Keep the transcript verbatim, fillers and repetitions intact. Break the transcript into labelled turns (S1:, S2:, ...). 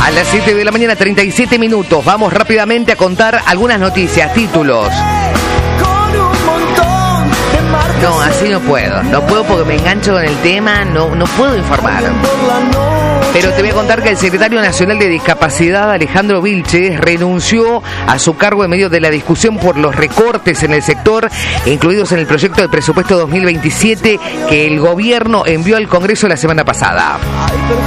S1: A las siete de la mañana, treinta y siete minutos. Vamos rápidamente a contar algunas noticias, títulos. No, así no puedo. No puedo porque me engancho con el tema. No, no puedo informar. Pero te voy a contar que el secretario nacional de Discapacidad, Alejandro Vilches, renunció a su cargo en medio de la discusión por los recortes en el sector, incluidos en el proyecto de presupuesto dos mil veintisiete que el gobierno envió al Congreso la semana pasada.